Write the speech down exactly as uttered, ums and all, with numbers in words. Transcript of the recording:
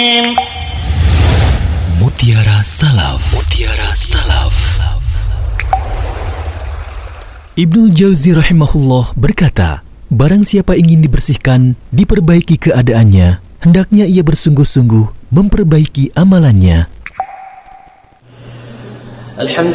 Mutiara Salaf. Mutiara Salaf. Ibnul Jauzi rahimahullah berkata, barang siapa ingin dibersihkan, diperbaiki keadaannya, hendaknya ia bersungguh-sungguh memperbaiki amalannya.